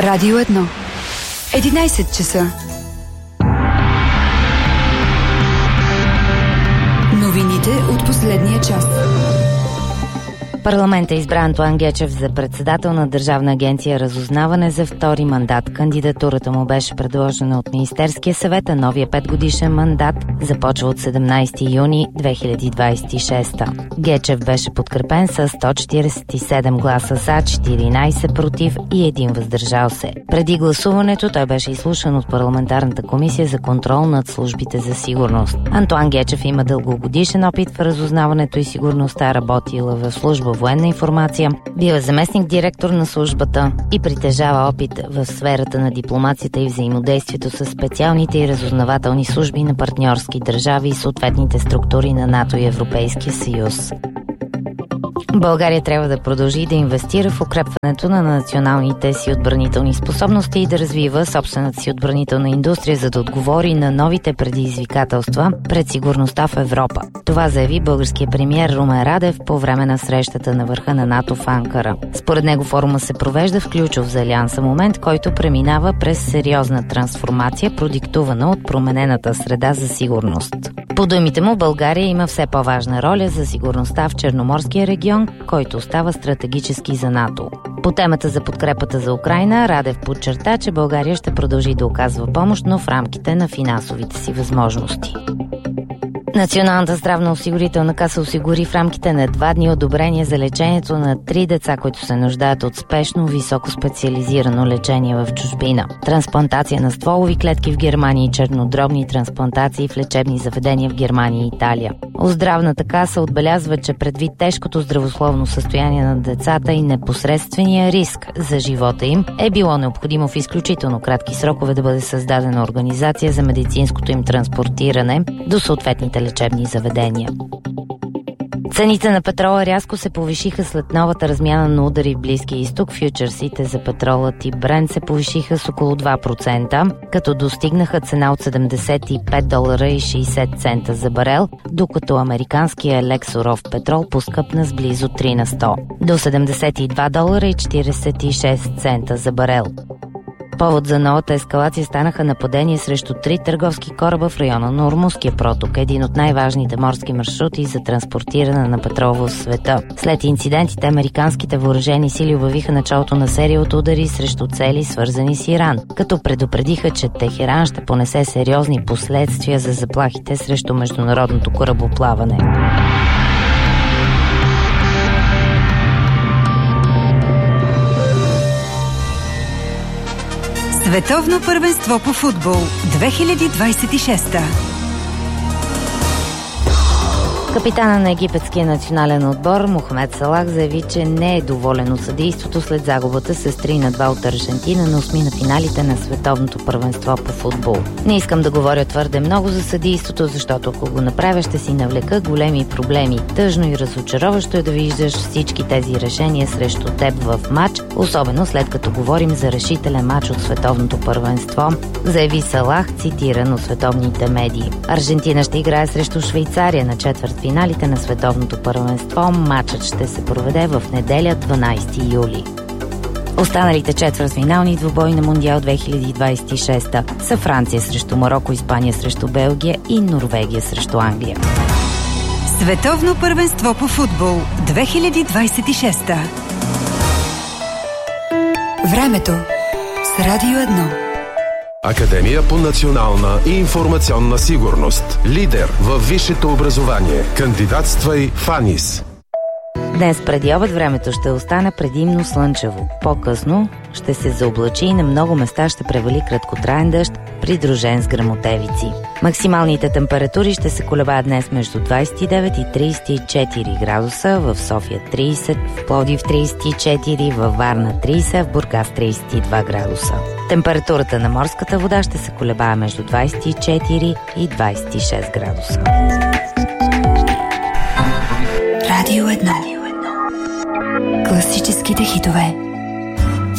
Радио 1. 11 часа. Новините от последния час. Парламентът избра Антоан Гечев за председател на Държавна агенция Разузнаване за втори мандат. Кандидатурата му беше предложена от Министерския съвет, а новия 5-годишен мандат започва от 17 юни 2026. Гечев беше подкрепен с 147 гласа за, 14 против и 1 въздържал се. Преди гласуването той беше изслушан от парламентарната комисия за контрол над службите за сигурност. Антоан Гечев има дългогодишен опит в разузнаването и сигурността, работила в служба военна информация, бил е заместник директор на службата и притежава опит в сферата на дипломацията и взаимодействието с специалните и разузнавателни служби на партньорски държави и съответните структури на НАТО и Европейския съюз. България трябва да продължи да инвестира в укрепването на националните си отбранителни способности и да развива собствената си отбранителна индустрия, за да отговори на новите предизвикателства пред сигурността в Европа. Това заяви българският премиер Румен Радев по време на срещата на върха на НАТО в Анкара. Според него форума се провежда в ключов за Алианса момент, който преминава през сериозна трансформация, продиктувана от променената среда за сигурност. По думите му, България има все по-важна роля за сигурността в Черноморския регион, който остава стратегически за НАТО. По темата за подкрепата за Украйна, Радев подчерта, че България ще продължи да оказва помощ, но в рамките на финансовите си възможности. Националната здравноосигурителна каса осигури в рамките на 2 дни одобрение за лечението на 3 деца, които се нуждаят от спешно високо специализирано лечение в чужбина. Трансплантация на стволови клетки в Германия и чернодробни трансплантации в лечебни заведения в Германия и Италия. Здравната каса отбелязва, че предвид тежкото здравословно състояние на децата и непосредствения риск за живота им, е било необходимо в изключително кратки срокове да бъде създадена организация за медицинското им транспортиране до съответните лечебни заведения. Цените на петрола рязко се повишиха след новата размяна на удари в Близкия изток. Фючерсите за петрола тип Брент се повишиха с около 2%, като достигнаха цена от $75.60 за барел, докато американския лек суров петрол поскъпна с близо 3 на 100 до $72.46 за барел. Повод за новата ескалация станаха нападения срещу 3 търговски кораба в района на Ормузския проток, един от най-важните морски маршрути за транспортиране на петрол в света. След инцидентите, американските въоръжени сили обявиха началото на серия от удари срещу цели, свързани с Иран, като предупредиха, че Техеран ще понесе сериозни последствия за заплахите срещу международното корабоплаване. Световно първенство по футбол 2026. Капитана на египетския национален отбор Мохамед Салах заяви, че не е доволен от съдийството след загубата с 3-2 от Аржентина на 8 на финалите на световното първенство по футбол. Не искам да говоря твърде много за съдийството, защото ако го направя, ще си навлека големи проблеми. Тъжно и разочароващо е да виждаш всички тези решения срещу теб в матч, особено след като говорим за решителен матч от световното първенство, заяви Салах, цитиран от световните медии. Аржентина ще играе срещу Швейцария на четвъртфиналите на световното първенство. Матчът ще се проведе в неделя, 12 юли. Останалите четвъртфинални двубои на Мондиал 2026 са Франция срещу Мароко, Испания срещу Белгия и Норвегия срещу Англия. Световно първенство по футбол 2026. Времето с Радио 1. Академия по национална и информационна сигурност. Лидер във висшето образование. Кандидатствай в АНИС. Днес преди обед времето ще остане предимно слънчево. По-късно ще се заоблачи и на много места ще превали краткотраен дъжд, придружен с гръмотевици. Максималните температури ще се колебаят днес между 29 и 34 градуса, в София 30, в Пловдив 34, във Варна 30, в Бургас 32 градуса. Температурата на морската вода ще се колебае между 24 и 26 градуса. Радио 1. Класическите хитове.